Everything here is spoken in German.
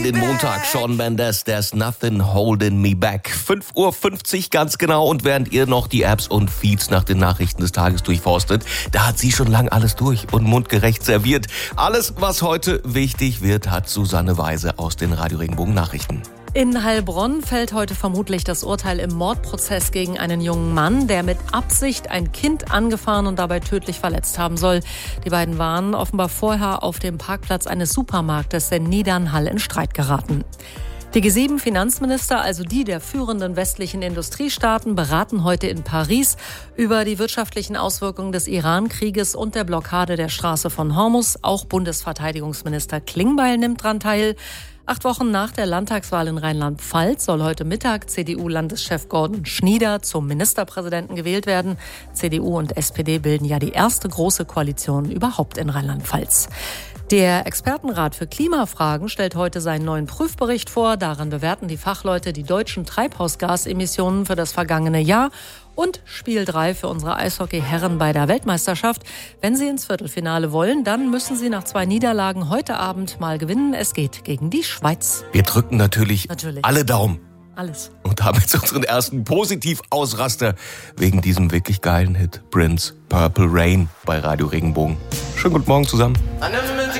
Den Montag, Shawn Mendes, There's Nothing Holding Me Back. 5:50 Uhr ganz genau, und während ihr noch die Apps und Feeds nach den Nachrichten des Tages durchforstet, da hat sie schon lang alles durch und mundgerecht serviert. Alles, was heute wichtig wird, hat Susanne Weise aus den Radio Regenbogen Nachrichten. In Heilbronn fällt heute vermutlich das Urteil im Mordprozess gegen einen jungen Mann, der mit Absicht ein Kind angefahren und dabei tödlich verletzt haben soll. Die beiden waren offenbar vorher auf dem Parkplatz eines Supermarktes in Niedernhall in Streit geraten. Die G7-Finanzminister, also die der führenden westlichen Industriestaaten, beraten heute in Paris über die wirtschaftlichen Auswirkungen des Iran-Krieges und der Blockade der Straße von Hormuz. Auch Bundesverteidigungsminister Klingbeil nimmt daran teil. 8 Wochen nach der Landtagswahl in Rheinland-Pfalz soll heute Mittag CDU-Landeschef Gordon Schnieder zum Ministerpräsidenten gewählt werden. CDU und SPD bilden ja die erste große Koalition überhaupt in Rheinland-Pfalz. Der Expertenrat für Klimafragen stellt heute seinen neuen Prüfbericht vor. Darin bewerten die Fachleute die deutschen Treibhausgasemissionen für das vergangene Jahr und Spiel 3 für unsere Eishockey-Herren bei der Weltmeisterschaft. Wenn sie ins Viertelfinale wollen, dann müssen sie nach 2 Niederlagen heute Abend mal gewinnen. Es geht gegen die Schweiz. Wir drücken natürlich alle Daumen. Alles. Und haben jetzt unseren ersten Positiv-Ausraster wegen diesem wirklich geilen Hit Prince, Purple Rain bei Radio Regenbogen. Schönen guten Morgen zusammen.